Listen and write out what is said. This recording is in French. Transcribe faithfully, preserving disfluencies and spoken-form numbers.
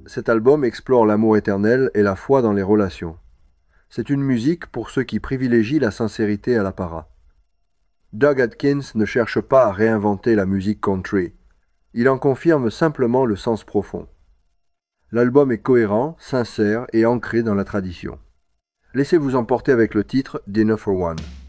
Cet album explore l'amour éternel et la foi dans les relations. C'est une musique pour ceux qui privilégient la sincérité à l'apparat. Doug Atkins ne cherche pas à réinventer la musique country. Il en confirme simplement le sens profond. L'album est cohérent, sincère et ancré dans la tradition. Laissez-vous emporter avec le titre Dinner for One.